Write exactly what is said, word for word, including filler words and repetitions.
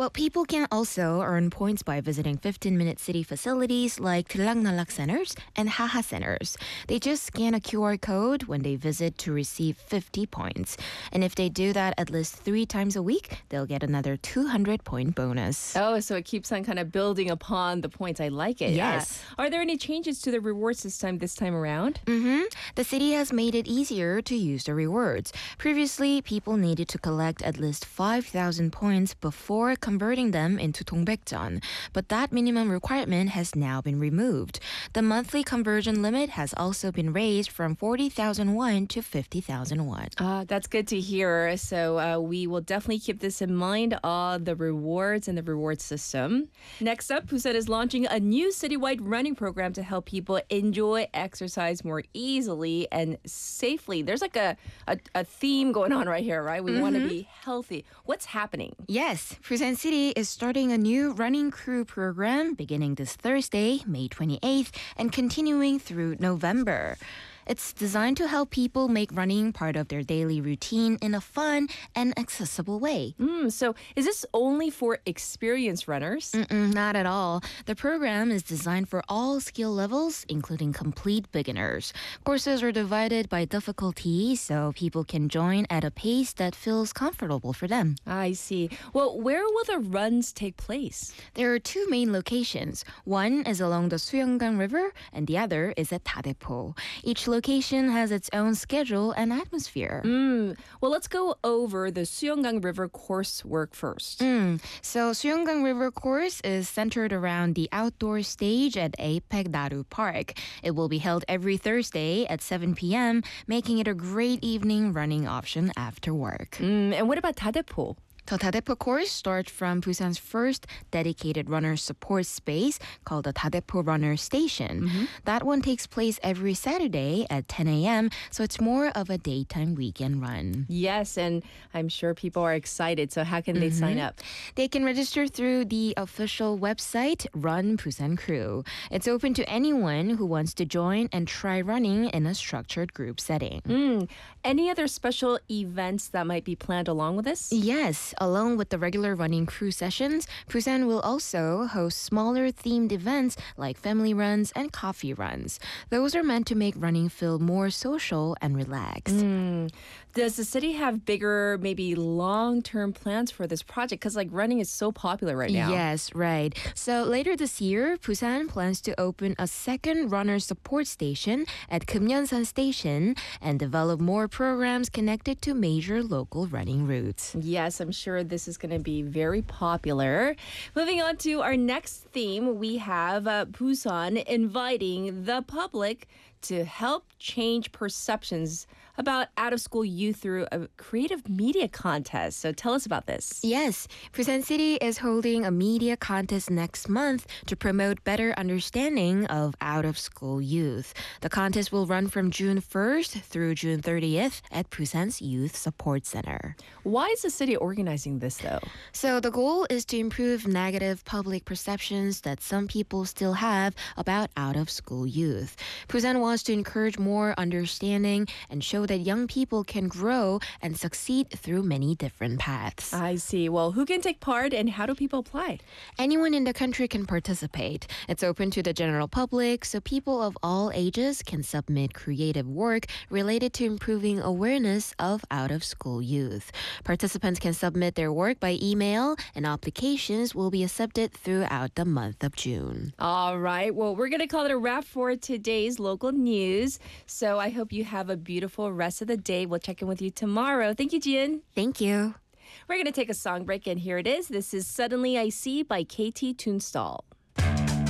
Well, people can also earn points by visiting fifteen-minute city facilities like Nalak centers and Haha centers. They just scan a Q R code when they visit to receive fifty points. And if they do that at least three times a week, they'll get another two hundred point bonus. Oh, so it keeps on kind of building upon the points. I like it. Yes. Uh, are there any changes to the rewards system this time around? Mm-hmm. The city has made it easier to use the rewards. Previously, people needed to collect at least five thousand points before converting them into 동백전, but that minimum requirement has now been removed. The monthly conversion limit has also been raised from forty thousand won to fifty thousand won. Uh, that's good to hear. So uh, we will definitely keep this in mind, all the rewards and the reward system. Next up, Busan is launching a new citywide running program to help people enjoy exercise more easily and safely. There's like a, a, a theme going on right here, right? We mm-hmm. want to be healthy. What's happening? Yes, Busan City is starting a new running crew program beginning this Thursday, May twenty-eighth, and continuing through November. It's designed to help people make running part of their daily routine in a fun and accessible way. Mm, so is this only for experienced runners? Mm-mm, not at all. The program is designed for all skill levels, including complete beginners. Courses are divided by difficulty, so people can join at a pace that feels comfortable for them. I see. Well, where will the runs take place? There are two main locations. One is along the Suyonggang River, and the other is at Dadepo. Each location has its own schedule and atmosphere. Mm. Well, let's go over the Suyonggang River coursework first. Mm. So Suyonggang River course is centered around the outdoor stage at Apex Naru Park. It will be held every Thursday at seven p.m., making it a great evening running option after work. Mm. And what about Dadepo? The Dadepo course starts from Busan's first dedicated runner support space called the Dadepo Runner Station. Mm-hmm. That one takes place every Saturday at ten a.m., so it's more of a daytime weekend run. Yes, and I'm sure people are excited. So how can they mm-hmm. sign up? They can register through the official website, Run Busan Crew. It's open to anyone who wants to join and try running in a structured group setting. Mm. Any other special events that might be planned along with this? Yes. Along with the regular running crew sessions, Busan will also host smaller themed events like family runs and coffee runs. Those are meant to make running feel more social and relaxed. Mm. Does the city have bigger, maybe long-term plans for this project? Because like running is so popular right now. Yes, right. So later this year, Busan plans to open a second runner support station at Keumyeonsan Station and develop more programs connected to major local running routes. Yes, I'm sure this is going to be very popular. Moving on to our next theme, we have uh, Busan inviting the public to help change perceptions about out-of-school youth through a creative media contest. So tell us about this. Yes, Busan City is holding a media contest next month to promote better understanding of out-of-school youth. The contest will run from June first through June thirtieth at Busan's Youth Support Center. Why is the city organizing this, though? So the goal is to improve negative public perceptions that some people still have about out-of-school youth. Busan wants to encourage more understanding and show that young people can grow and succeed through many different paths. I see. Well, who can take part and how do people apply? Anyone in the country can participate. It's open to the general public, so people of all ages can submit creative work related to improving awareness of out-of-school youth. Participants can submit their work by email, and applications will be accepted throughout the month of June. All right. Well, we're going to call it a wrap for today's local news. So I hope you have a beautiful rest of the day. We'll check in with you tomorrow. Thank you, Jian. Thank you. We're going to take a song break, and here it is. This is Suddenly I See by K T Tunstall.